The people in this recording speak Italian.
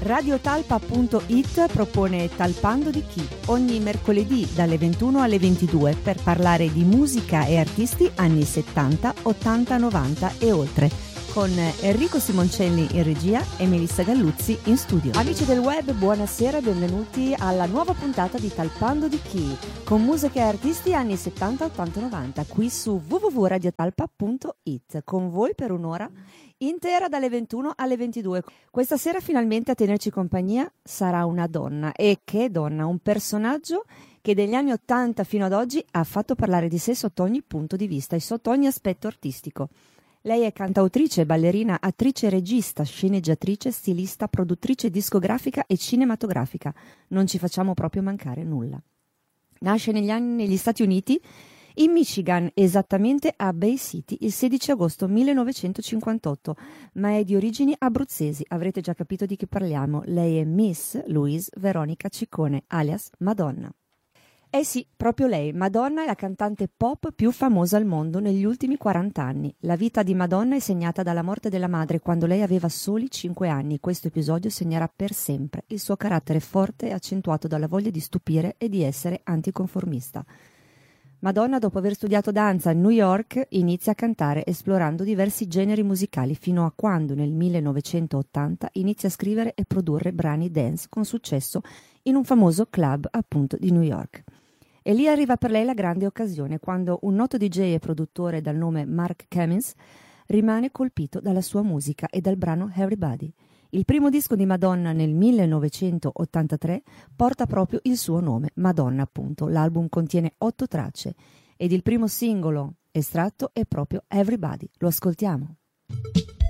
Radiotalpa.it propone Talpando di chi? Ogni mercoledì dalle 21 alle 22 per parlare di musica e artisti anni 70, 80, 90 e oltre, con Enrico Simoncelli in regia e Melissa Galluzzi in studio. Amici del web, buonasera e benvenuti alla nuova puntata di Talpando di chi? Con musica e artisti anni 70, 80, 90, qui su www.radiotalpa.it, con voi per un'ora intera dalle 21 alle 22. Questa sera finalmente a tenerci compagnia sarà una donna. E che donna, un personaggio che dagli anni 80 fino ad oggi ha fatto parlare di sé sotto ogni punto di vista e sotto ogni aspetto artistico. Lei è cantautrice, ballerina, attrice, regista, sceneggiatrice, stilista, produttrice discografica e cinematografica. Non ci facciamo proprio mancare nulla. Nasce negli Stati Uniti, in Michigan, esattamente a Bay City, il 16 agosto 1958, ma è di origini abruzzesi. Avrete già capito di chi parliamo. Lei è Miss Louise Veronica Ciccone, alias Madonna. Eh sì, proprio lei. Madonna è la cantante pop più famosa al mondo negli ultimi 40 anni. La vita di Madonna è segnata dalla morte della madre quando lei aveva soli 5 anni. Questo episodio segnerà per sempre il suo carattere forte e accentuato dalla voglia di stupire e di essere anticonformista. Madonna, dopo aver studiato danza a New York, inizia a cantare esplorando diversi generi musicali fino a quando nel 1980 inizia a scrivere e produrre brani dance con successo in un famoso club appunto di New York. E lì arriva per lei la grande occasione quando un noto DJ e produttore dal nome Mark Cummins rimane colpito dalla sua musica e dal brano Everybody. Il primo disco di Madonna nel 1983 porta proprio il suo nome, Madonna appunto. L'album contiene 8 tracce ed il primo singolo estratto è proprio Everybody. Lo ascoltiamo.